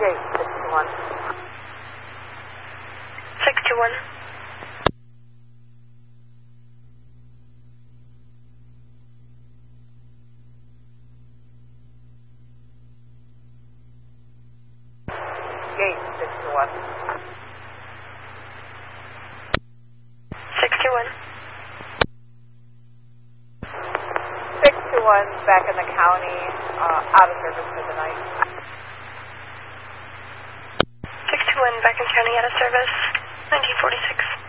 Gate 621. 621. Gate 621. 621. 621 back in the county, out of service for the night. 621 back in county out of service, 1946.